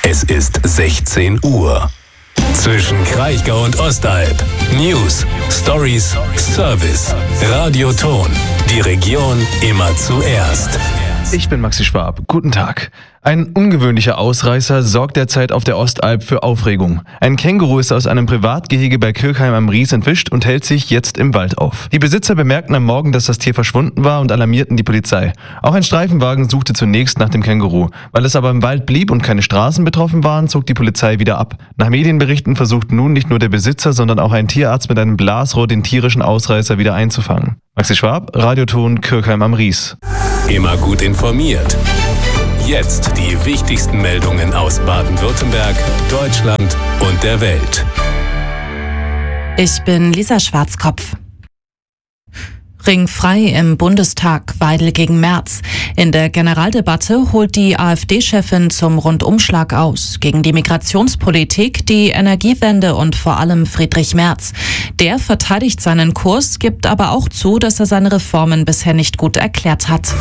Es ist 16 Uhr. Zwischen Kraichgau und Ostalb. News, Stories, Service. Radioton. Die Region immer zuerst. Ich bin Maxi Schwab. Guten Tag. Ein ungewöhnlicher Ausreißer sorgt derzeit auf der Ostalb für Aufregung. Ein Känguru ist aus einem Privatgehege bei Kirchheim am Ries entwischt und hält sich jetzt im Wald auf. Die Besitzer bemerkten am Morgen, dass das Tier verschwunden war und alarmierten die Polizei. Auch ein Streifenwagen suchte zunächst nach dem Känguru. Weil es aber im Wald blieb und keine Straßen betroffen waren, zog die Polizei wieder ab. Nach Medienberichten versucht nun nicht nur der Besitzer, sondern auch ein Tierarzt mit einem Blasrohr den tierischen Ausreißer wieder einzufangen. Maxi Schwab, Radioton Kirchheim am Ries. Immer gut informiert. Jetzt die wichtigsten Meldungen aus Baden-Württemberg, Deutschland und der Welt. Ich bin Lisa Schwarzkopf. Ringfrei im Bundestag, Weidel gegen Merz. In der Generaldebatte holt die AfD-Chefin zum Rundumschlag aus. Gegen die Migrationspolitik, die Energiewende und vor allem Friedrich Merz. Der verteidigt seinen Kurs, gibt aber auch zu, dass er seine Reformen bisher nicht gut erklärt hat.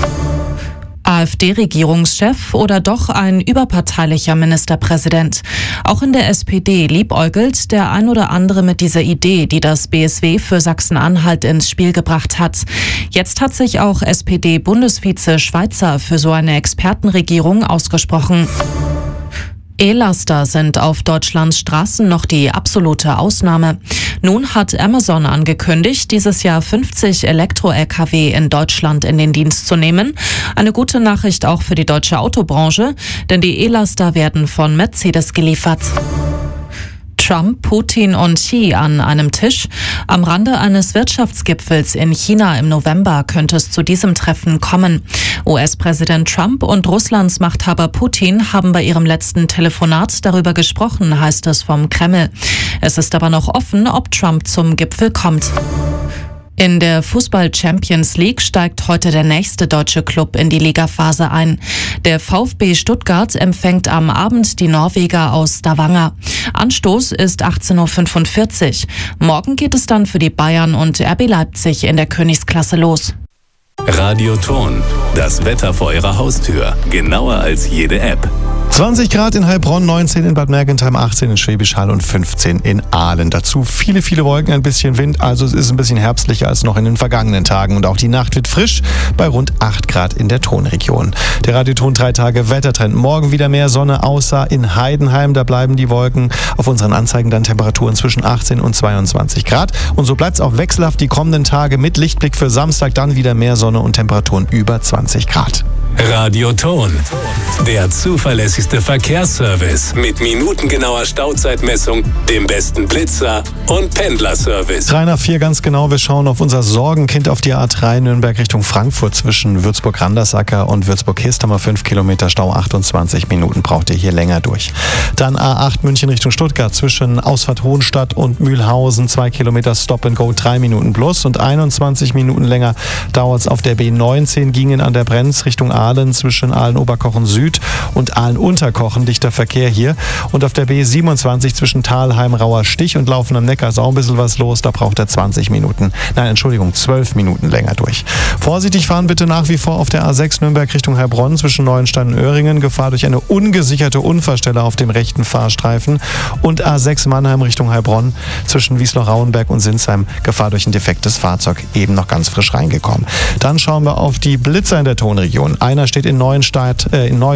AfD-Regierungschef oder doch ein überparteilicher Ministerpräsident? Auch in der SPD liebäugelt der ein oder andere mit dieser Idee, die das BSW für Sachsen-Anhalt ins Spiel gebracht hat. Jetzt hat sich auch SPD-Bundesvize Schweizer für so eine Expertenregierung ausgesprochen. E-Laster sind auf Deutschlands Straßen noch die absolute Ausnahme. Nun hat Amazon angekündigt, dieses Jahr 50 Elektro-Lkw in Deutschland in den Dienst zu nehmen. Eine gute Nachricht auch für die deutsche Autobranche, denn die E-Laster werden von Mercedes geliefert. Trump, Putin und Xi an einem Tisch. Am Rande eines Wirtschaftsgipfels in China im November könnte es zu diesem Treffen kommen. US-Präsident Trump und Russlands Machthaber Putin haben bei ihrem letzten Telefonat darüber gesprochen, heißt es vom Kreml. Es ist aber noch offen, ob Trump zum Gipfel kommt. In der Fußball-Champions League steigt heute der nächste deutsche Club in die Ligaphase ein. Der VfB Stuttgart empfängt am Abend die Norweger aus Stavanger. Anstoß ist 18.45 Uhr. Morgen geht es dann für die Bayern und RB Leipzig in der Königsklasse los. Radioton. Das Wetter vor Ihrer Haustür. Genauer als jede App. 20 Grad in Heilbronn, 19 in Bad Mergentheim, 18 in Schwäbisch Hall und 15 in Aalen. Dazu viele Wolken, ein bisschen Wind, also es ist ein bisschen herbstlicher als noch in den vergangenen Tagen. Und auch die Nacht wird frisch bei rund 8 Grad in der Tonregion. Der Radioton 3 Tage Wettertrend. Morgen wieder mehr Sonne, außer in Heidenheim. Da bleiben die Wolken. Auf unseren Anzeigen dann Temperaturen zwischen 18 und 22 Grad. Und so bleibt es auch wechselhaft die kommenden Tage mit Lichtblick für Samstag. Dann wieder mehr Sonne und Temperaturen über 20 Grad. Radioton. Der zuverlässigste Verkehrsservice mit minutengenauer Stauzeitmessung, dem besten Blitzer und Pendlerservice. 3 nach 4 ganz genau. Wir schauen auf unser Sorgenkind auf die A3 Nürnberg Richtung Frankfurt zwischen Würzburg-Randersacker und Würzburg-Hist haben wir 5 Kilometer Stau, 28 Minuten braucht ihr hier länger durch. Dann A8 München Richtung Stuttgart zwischen Ausfahrt Hohenstadt und Mühlhausen 2 Kilometer Stop and Go, 3 Minuten plus und 21 Minuten länger dauert es auf der B19 gingen an der Brenz Richtung Aalen zwischen Aalen-Oberkochen Süd und Aalen-Unterkochen, dichter Verkehr hier. Und auf der B27 zwischen Thalheim, Rauer Stich und Laufen am Neckar ist auch ein bisschen was los. Da braucht er 12 Minuten länger durch. Vorsichtig fahren bitte nach wie vor auf der A6 Nürnberg Richtung Heilbronn zwischen Neuenstein und Öhringen. Gefahr durch eine ungesicherte Unfallstelle auf dem rechten Fahrstreifen. Und A6 Mannheim Richtung Heilbronn zwischen Wiesloch-Rauenberg und Sinsheim. Gefahr durch ein defektes Fahrzeug, eben noch ganz frisch reingekommen. Dann schauen wir auf die Blitzer in der Tonregion. Einer steht in Neuenstadt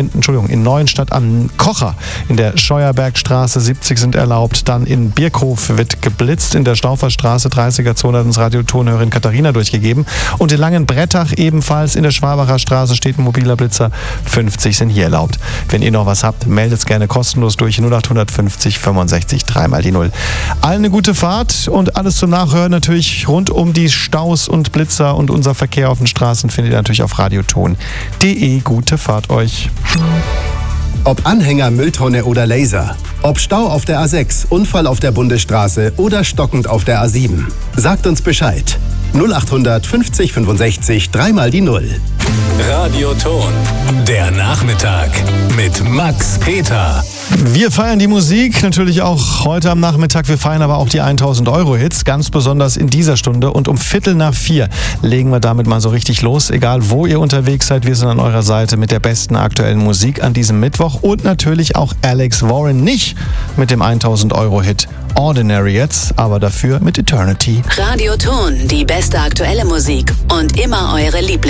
am Kocher. In der Scheuerbergstraße 70 sind erlaubt. Dann in Birkhof wird geblitzt. In der Stauferstraße 30er-Zone hat uns Radiotonhörerin Katharina durchgegeben. Und in Langenbrettach ebenfalls in der Schwabacher Straße steht ein mobiler Blitzer. 50 sind hier erlaubt. Wenn ihr noch was habt, meldet es gerne kostenlos durch 0850 65 3 mal die 0. Allen eine gute Fahrt und alles zum Nachhören natürlich rund um die Staus und Blitzer und unser Verkehr auf den Straßen findet ihr natürlich auf radioton.de. Gute Fahrt euch. Ob Anhänger, Mülltonne oder Laser. Ob Stau auf der A6, Unfall auf der Bundesstraße oder stockend auf der A7. Sagt uns Bescheid. 0800 50 65 3 mal die 0. Radioton. Der Nachmittag mit Max Peter. Wir feiern die Musik natürlich auch heute am Nachmittag. Wir feiern aber auch die 1000-Euro-Hits, ganz besonders in dieser Stunde. Und um 3:45 legen wir damit mal so richtig los. Egal, wo ihr unterwegs seid, wir sind an eurer Seite mit der besten aktuellen Musik an diesem Mittwoch. Und natürlich auch Alex Warren, nicht mit dem 1000-Euro-Hit Ordinary jetzt, aber dafür mit Eternity. Radioton, die beste aktuelle Musik und immer eure Lieblings.